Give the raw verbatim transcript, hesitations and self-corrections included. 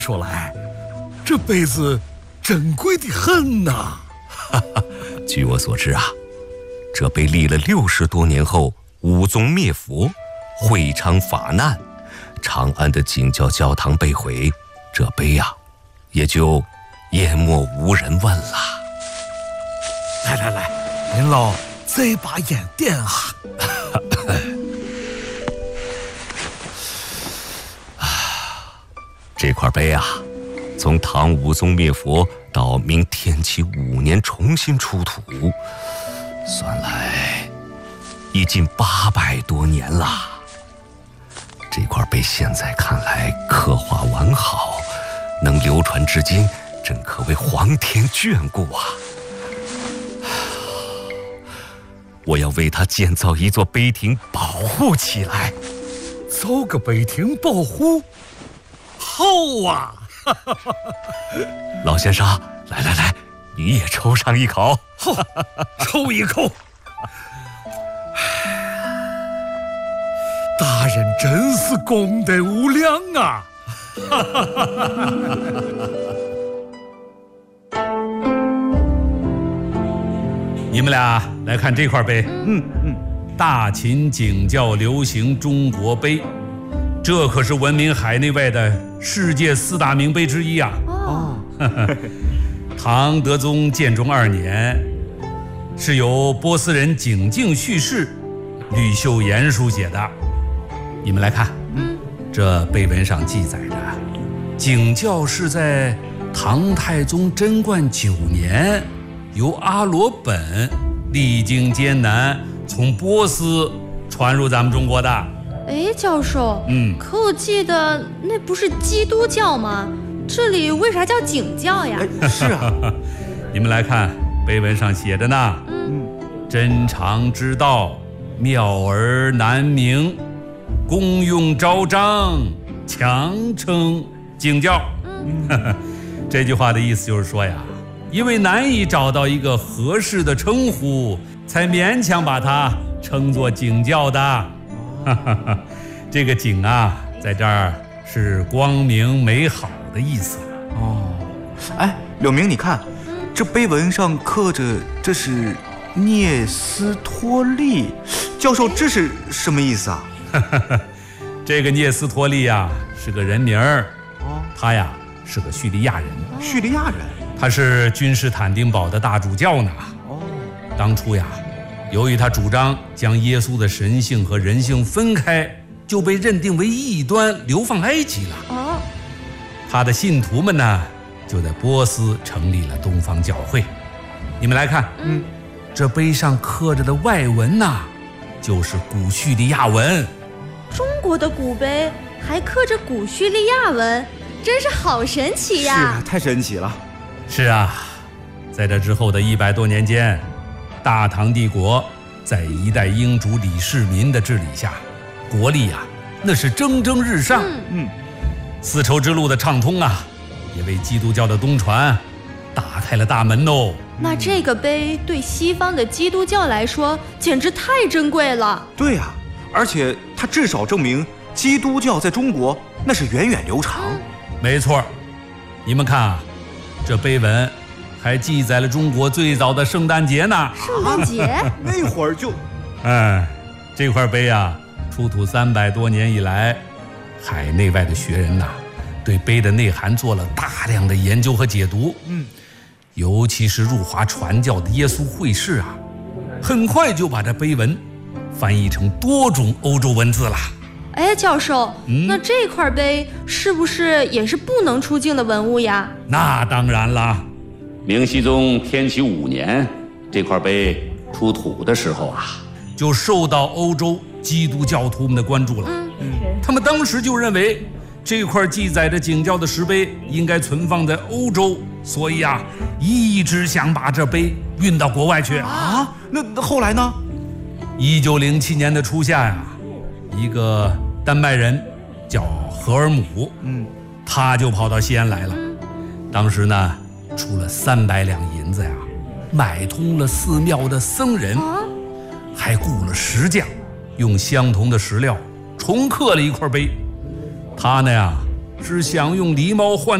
说来，这杯子珍贵的很呐、啊。 哈哈，据我所知啊，这杯立了六十多年后，武宗灭佛，会昌法难，长安的景教教堂被毁，这杯呀、啊，也就淹没无人问了。 来来来，您老再把烟点啊！ 这块碑啊，从唐武宗灭佛到明天启五年重新出土，算来已经八百多年了。这块碑现在看来刻画完好，能流传至今，真可谓皇天眷顾啊！我要为它建造一座碑亭，保护起来。 造个碑亭保护？好啊！ 老先生，来来来，你也抽上一口。 好，抽一口。大人真是功德无量啊！ 你们俩来看这块碑，嗯嗯，大秦景教流行中国碑，这可是闻名海内外的世界四大名碑之一啊！哦，唐德宗建中二年，是由波斯人景敬叙事，吕秀妍书写的。你们来看，嗯，这碑文上记载着，景教是在唐太宗贞观九年。由阿罗本历经艰难从波斯传入咱们中国的。 哎，教授，嗯，可我记得那不是基督教吗？这里为啥叫景教呀？ 是啊， 你们来看碑文上写着呢，嗯，真常之道，妙而难明，功用昭彰，强称景教。嗯，这句话的意思就是说呀，因为难以找到一个合适的称呼，才勉强把它称作景教的。这个景啊，在这儿是光明美好的意思。 哦，哎，柳明，你看，这碑文上刻着这是聂斯托利，教授，这是什么意思啊？ 这个聂斯托利呀，是个人名儿。哦，他呀是个叙利亚人。 叙利亚人。 他是君士坦丁堡的大主教呢。哦，当初呀，由于他主张将耶稣的神性和人性分开，就被认定为异端，流放埃及了。哦，他的信徒们呢，就在波斯成立了东方教会。你们来看，嗯，这碑上刻着的外文呐，就是古叙利亚文。 中国的古碑还刻着古叙利亚文，真是好神奇呀！ 是啊，太神奇了。 是啊，在这之后的一百多年间，大唐帝国在一代英主李世民的治理下，国力呀、啊、那是蒸蒸日上。嗯嗯，丝绸之路的畅通啊，也为基督教的东传打开了大门哦。 那这个碑对西方的基督教来说，简直太珍贵了。 对呀、啊，而且它至少证明基督教在中国那是源远流长。嗯、 没错，你们看啊。这碑文还记载了中国最早的圣诞节呢。 圣诞节那会儿就…… 嗯，这块碑啊，出土三百多年以来，海内外的学人呐、啊，对碑的内涵做了大量的研究和解读。嗯，尤其是入华传教的耶稣会士啊，很快就把这碑文翻译成多种欧洲文字了。 哎，教授，嗯、那这块碑是不是也是不能出境的文物呀？ 那当然了。 明熹宗天启五年，这块碑出土的时候啊， 就受到欧洲基督教徒们的关注了。嗯，他们当时就认为这块记载着景教的石碑应该存放在欧洲，所以啊，一直想把这碑运到国外去啊。那后来呢？ 一九零七年的初夏呀、啊。一个丹麦人叫荷尔姆，嗯，他就跑到西安来了。当时呢，出了三百两银子呀，买通了寺庙的僧人，还雇了石匠，用相同的石料重刻了一块碑。他呢呀， 是想用狸猫换